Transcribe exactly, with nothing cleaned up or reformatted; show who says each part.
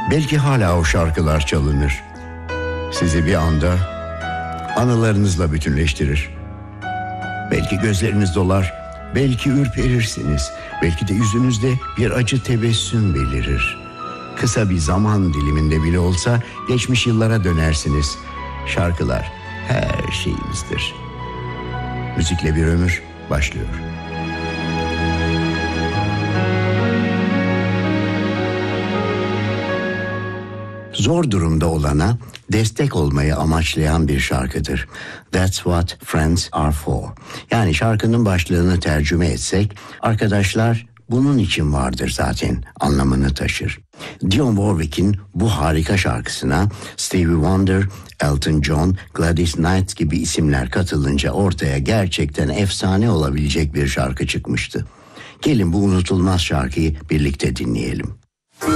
Speaker 1: Belki hala o şarkılar çalınır. Sizi bir anda anılarınızla bütünleştirir. Belki gözleriniz dolar, belki ürperirsiniz, belki de yüzünüzde bir acı tebessüm belirir. Kısa bir zaman diliminde bile olsa geçmiş yıllara dönersiniz. Şarkılar her şeyimizdir. Müzikle bir ömür başlıyor. Zor durumda olana destek olmayı amaçlayan bir şarkıdır. That's what friends are for. Yani şarkının başlığını tercüme etsek, arkadaşlar bunun için vardır zaten anlamını taşır. Dionne Warwick'in bu harika şarkısına Stevie Wonder, Elton John, Gladys Knight gibi isimler katılınca ortaya gerçekten efsane olabilecek bir şarkı çıkmıştı. Gelin bu unutulmaz şarkıyı birlikte dinleyelim.